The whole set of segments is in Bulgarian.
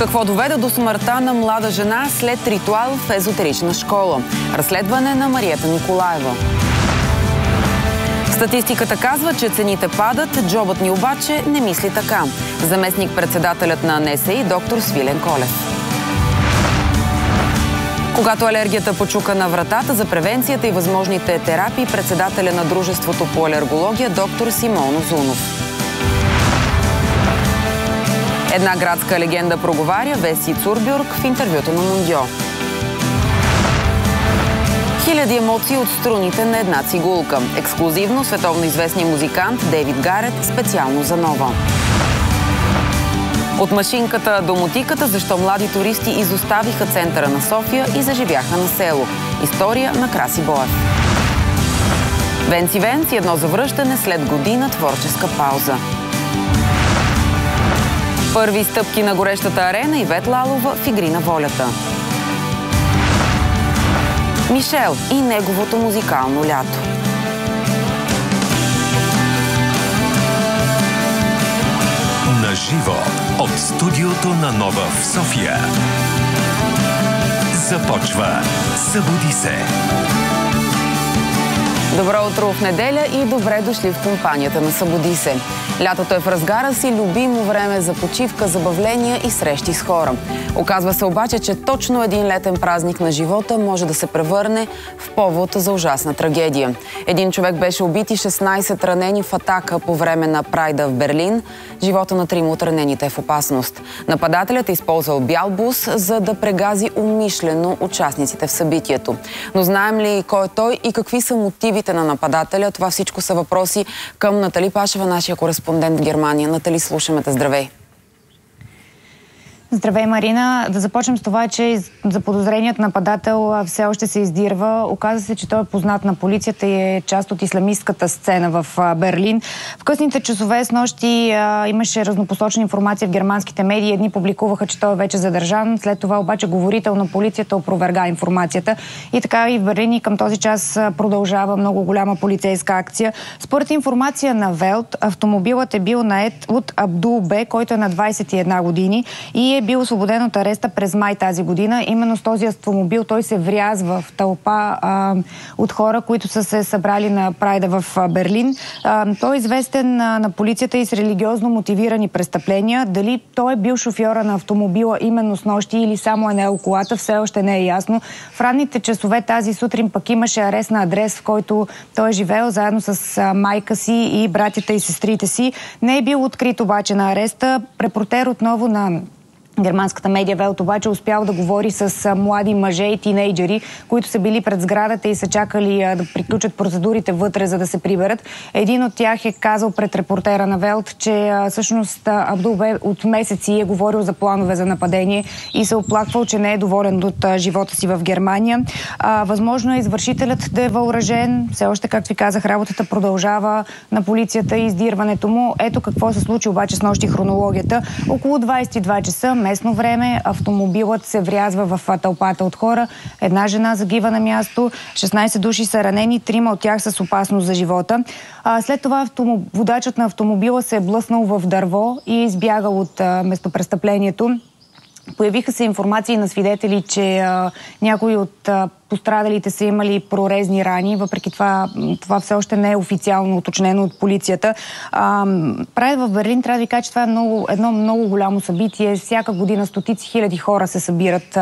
Какво доведе до смъртта на млада жена след ритуал в езотерична школа? Разследване на Мариета Николаева. Статистиката казва, че цените падат, джобът ни обаче не мисли така. Заместник-председателят на НСИ доктор Свилен Колев. Когато алергията почука на вратата, за превенцията и възможните терапии, председателя на Дружеството по алергология доктор Симон Озунов. Една градска легенда проговаря Веси Цурбюрг в интервюто на Мундио. Хиляди емоции от струните на една цигулка. Ексклузивно световно известния музикант Дейвид Гарет специално за Нова. От машинката до мотиката, защо млади туристи изоставиха центъра на София и заживяха на село. История на Краси Боев. Венци Венци, едно завръщане след година творческа пауза. Първи стъпки на горещата арена Ивет Лалова в Игри на волята. Мишел и неговото музикално лято. На живо от студиото на Нова в София. Започва Събуди се! Добро утро в неделя и добре дошли в компанията на Събуди се. Лятото е в разгара си, любимо време за почивка, забавления и срещи с хора. Оказва се обаче, че точно един летен празник на живота може да се превърне в повод за ужасна трагедия. Един човек беше убит и 16 ранени в атака по време на Прайда в Берлин. Живота на 3 от ранените е в опасност. Нападателят е използвал бял бус, за да прегази умишлено участниците в събитието. Но знаем ли кой е той и какви са мотивите на нападателя? Това всичко са въпроси към Натали Пашева, нашия кореспондент в Германия. Натали, слушаме те. Здравей! Здравей, Марина. Да започнем с това, че заподозреният нападател все още се издирва. Оказва се, че той е познат на полицията и е част от ислямистката сцена в Берлин. В късните часове с нощи имаше разнопосочна информация в германските медии. Едни публикуваха, че той е вече задържан. След това обаче говорител на полицията опроверга информацията. И така и в Берлин и към този час продължава много голяма полицейска акция. Според информация на Велт, автомобилът е бил нает от Абдул Бе, който е на 21 години и е бил освободен от ареста през май тази година. Именно с този автомобил той се врязва в тълпа от хора, които са се събрали на Прайда в Берлин. Той е известен на полицията и с религиозно мотивирани престъпления. Дали той е бил шофьора на автомобила именно с нощи или само е наел колата, все още не е ясно. В ранните часове тази сутрин пък имаше арест на адрес, в който той е живеел заедно с майка си и братята и сестрите си. Не е бил открит обаче на ареста. Репортер отново на германската медия Велт обаче успял да говори с млади мъже и тинейджери, които са били пред сградата и са чакали да приключат процедурите вътре, за да се приберат. Един от тях е казал пред репортера на Велт, че всъщност Абдул Бе от месеци е говорил за планове за нападение и се оплаквал, че не е доволен от живота си в Германия. Възможно е извършителят да е въоръжен. Все още, както ви казах, работата продължава на полицията и издирването му. Ето какво се случи обаче с нощи хронологията. Около 22 часа местно време автомобилът се врязва в тълпата от хора. Една жена загива на място, 16 души са ранени, 3 от тях са с опасност за живота. След това водачът на автомобила се е блъснал в дърво и е избягал от местопрестъплението. Появиха се информации на свидетели, че някои от пострадалите са имали прорезни рани, въпреки това все още не е официално уточнено от полицията. Прайд в Берлин, трябва да ви кажа, че това е едно много голямо събитие. Всяка година стотици хиляди хора се събират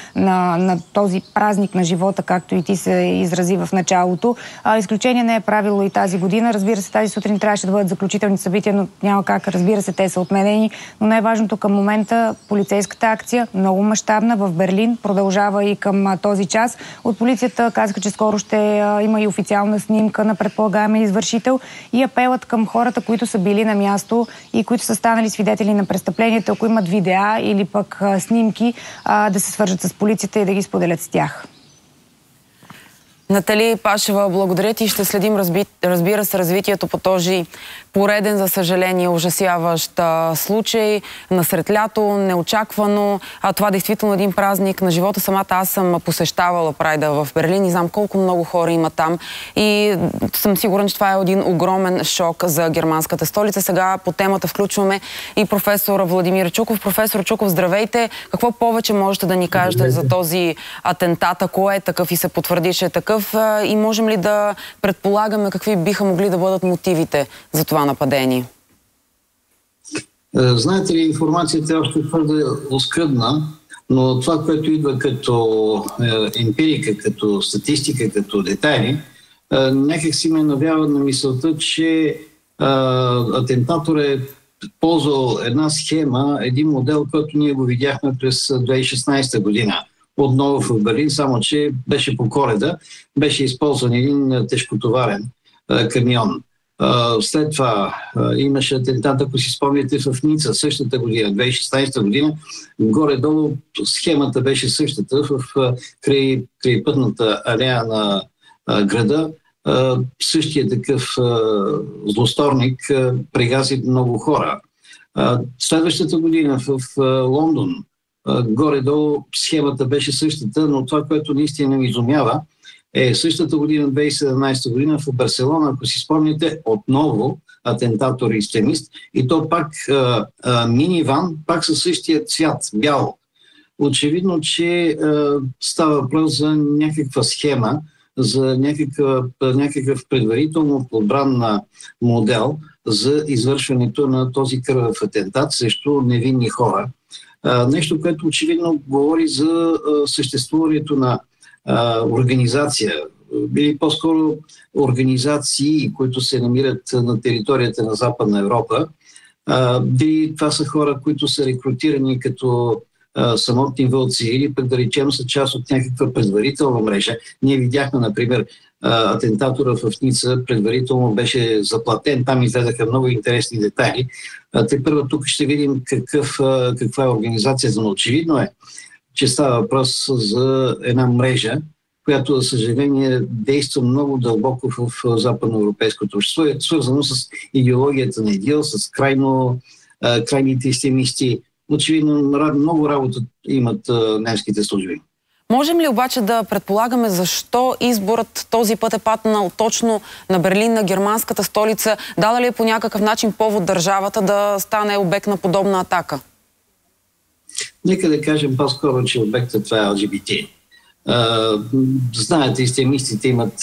на този празник на живота, както и ти се изрази в началото. Изключение не е правило и тази година. Разбира се, тази сутрин трябваше да бъдат заключителни събития, но няма как. Разбира се, те са отменени. Но най-важното към момента, полицейската акция, много мащабна в Берлин, продължава и към този час. От полицията казаха, че скоро ще има и официална снимка на предполагаемия извършител и апелът към хората, които са били на място и които са станали свидетели на престъплението, ако имат видеа или пък снимки, да се свържат с полицията и да ги споделят с тях. Натали Пашева, благодаря ти. Ще следим, разбира се, развитието по този пореден, за съжаление, ужасяващ случай. Насред лято, неочаквано. Това действително е един празник на живота. Самата аз съм посещавала Прайда в Берлин и знам колко много хора има там. И съм сигурен, че това е един огромен шок за германската столица. Сега по темата включваме и професор Владимир Чуков. Професор Чуков, здравейте. Какво повече можете да ни кажете за този атентат? Ако е такъв и се потвърди, че е такъв? И можем ли да предполагаме какви биха могли да бъдат мотивите за това нападение? Знаете ли, информацията е още твърде оскръдна, но това, което идва като емпирика, като статистика, като детайли, някак си ме навява на мисълта, че атентатор е ползвал една схема, един модел, който ние го видяхме през 2016 година. Отново в Берлин, само че беше по Коледа, беше използван един тежкотоварен камион. След това имаше атентат, ако си спомняте, в Ница същата година, 2016 година. Горе-долу схемата беше същата край пътната алея на града. Същия такъв злосторник прегази много хора. Следващата година в Лондон горе-долу схемата беше същата, но това, което наистина ме изумява, е същата година, 2017 година в Барселона, ако си спомните, отново атентатор и ислямист, и то пак миниван, пак със същия цвят, бял. Очевидно, че става въпрос за някаква схема, за някакъв предварително подбран модел за извършването на този кръвав атентат срещу невинни хора. Нещо, което очевидно говори за съществуването на организация, или по-скоро организации, които се намират на територията на Западна Европа. Дали това са хора, които са рекрутирани като самотни вълци, или пък да речем са част от някаква предварителна мрежа. Ние видяхме, например, атентатора в Ница предварително беше заплатен. Там изледаха много интересни детайли. Те първо тук ще видим каква е организацията, но очевидно е, че става въпрос за една мрежа, която, за съжаление, действа много дълбоко в западноевропейското общество. Е свързано с идеологията на ИДИЛ, с крайните ислямисти. Очевидно, много работа имат немските служби. Можем ли обаче да предполагаме защо изборът този път е паднал точно на Берлин, на германската столица? Дала ли е по някакъв начин повод държавата да стане обект на подобна атака? Нека да кажем по-скоро, че обектът това е ЛГБТ. Знаете, ислямистите имат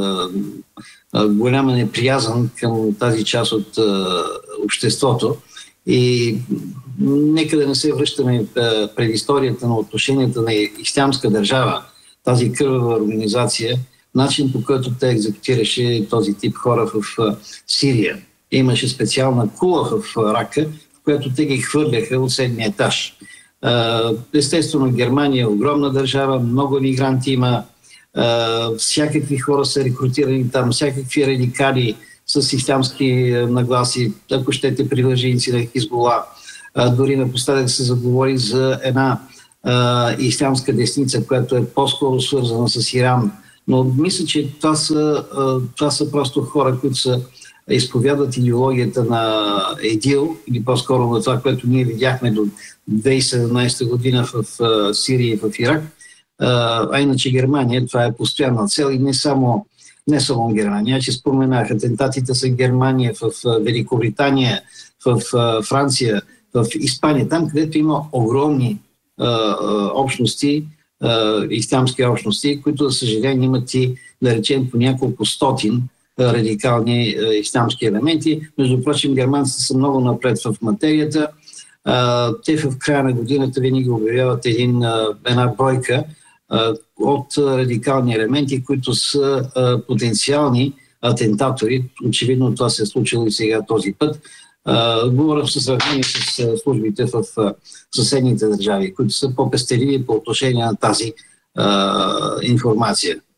голяма неприязън към тази част от обществото и нека да не се връщаме пред историята на отношенията на ислямска държава, тази кървава организация, начин по който те екзекутираше този тип хора в Сирия. Имаше специална кула в Рака, в която те ги хвърляха от 7-ми етаж. Естествено, Германия е огромна държава, много мигранти има, всякакви хора са рекрутирани там, всякакви радикали с ислямски нагласи, ако щете привърженици на Хизбула. Дори напоследък се заговори за една ислямска десница, която е по-скоро свързана с Иран. Но мисля, че това са просто хора, които изповядат идеологията на ИДИЛ, или по-скоро на това, което ние видяхме до 2017 година в Сирия и в Ирак. А иначе Германия, това е постоянна цел и не само Германия. Че споменах, атентатите са Германия, в Великобритания, в Франция, в Испания, там където има огромни общности, ислямски общности, които, за съжаление, имат и, да речем, по няколко стотин радикални ислямски елементи. Между прочим, германците са много напред в материята. Те в края на годината винаги обявяват една бройка от радикални елементи, които са потенциални атентатори. Очевидно това се е случило и сега този път. Говоря в сравнение с службите в съседните държави, които са по-пестеливи по отношение на тази информация.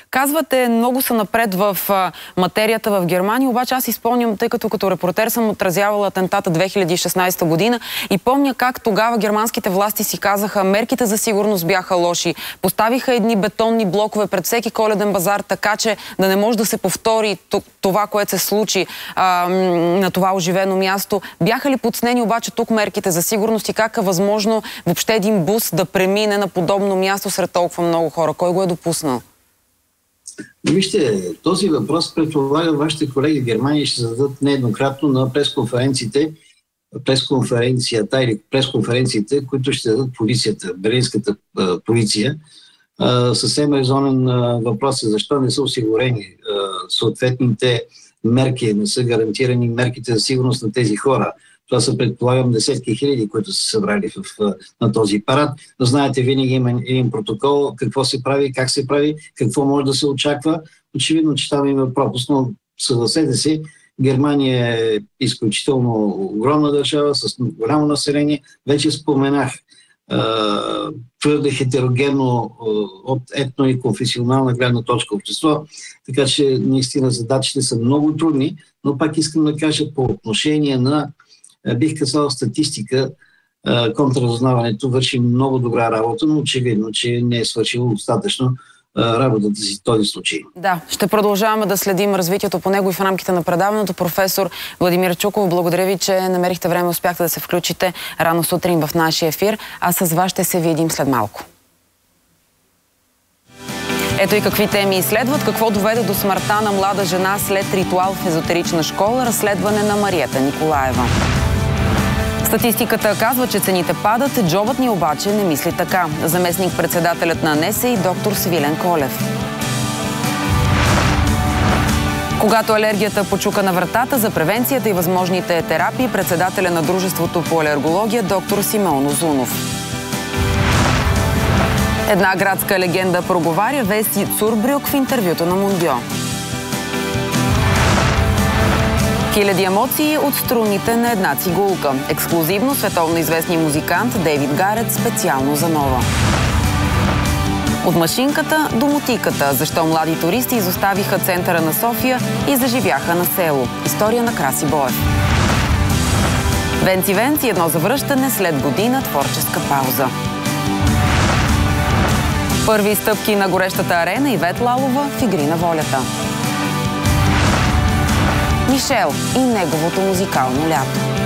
Казвате, много са напред в материята в Германия, обаче аз изпомням, тъй като репортер съм отразявала атентата 2016 година и помня как тогава германските власти си казаха, мерките за сигурност бяха лоши, поставиха едни бетонни блокове пред всеки Коледен базар, така че да не може да се повтори това, което се случи на това оживено място. Бяха ли подснени обаче тук мерките за сигурност и как е възможно въобще един бус да премине на подобно място сред толкова много хора? Кой го е допуснал? Вижте, този въпрос предполага вашите колеги в Германия ще зададат нееднократно на пресконференцията или пресконференциите, които ще дадат полицията, берлинската полиция. Съвсем резонен въпрос е защо не са осигурени съответните мерки, не са гарантирани мерките за сигурност на тези хора. Това са, предполагам, десетки хиляди, които са събрали на този парад. Но знаете, винаги има един протокол, какво се прави, как се прави, какво може да се очаква. Очевидно, че там има пропуск, но съгласете се, Германия е изключително огромна държава, с голямо население. Вече споменах, твърде хетерогенно от етно и конфесионална гледна точка общество, така че наистина задачите са много трудни, но пак искам да кажа по отношение на, бих казал, статистика, контрразузнаването върши много добра работа, но очевидно, че не е свършило достатъчно работата си в този случай. Да, ще продължаваме да следим развитието по него и в рамките на предаването. Професор Владимир Чуков, благодаря ви, че намерихте време, успяхте да се включите рано сутрин в нашия ефир, а с вас ще се видим след малко. Ето и какви теми изследват, какво доведе до смъртта на млада жена след ритуал в езотерична школа, разследване на Мариета Николаева. Статистиката казва, че цените падат, джобът ни обаче не мисли така. Заместник-председателят на НСИ доктор Свилен Колев. Когато алергията почука на вратата, за превенцията и възможните терапии, председателя на Дружеството по алергология доктор Симеон Озунов. Една градска легенда проговаря Вести Цурбрюк в интервюто на Мундио. Хиляди емоции от струните на една цигулка. Ексклузивно световно известният музикант Дейвид Гарет специално за Нова. От машинката до мотиката. Защо млади туристи изоставиха центъра на София и заживяха на село. История на Краси Боев. Венци, едно завръщане след година творческа пауза. Първи стъпки на горещата арена Ивет Лалова в Игри на волята. Мишел и неговото музикално лято.